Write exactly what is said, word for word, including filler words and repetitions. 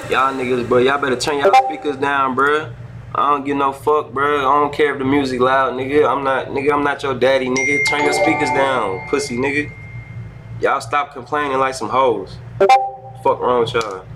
Y'all niggas, bro, y'all better turn y'all speakers down, bro. I don't give no fuck, bro. I don't care if the music loud, nigga. I'm not, nigga, I'm not your daddy, nigga. Turn your speakers down, pussy, nigga. Y'all stop complaining like some hoes. Fuck wrong with y'all.